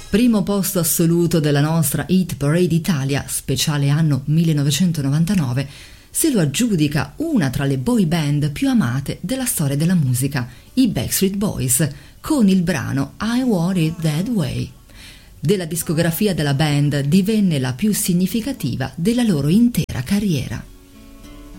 Primo posto assoluto della nostra Hit Parade Italia, speciale anno 1999, se lo aggiudica una tra le boy band più amate della storia della musica, i Backstreet Boys, con il brano I Want It That Way. Della discografia della band divenne la più significativa della loro intera carriera.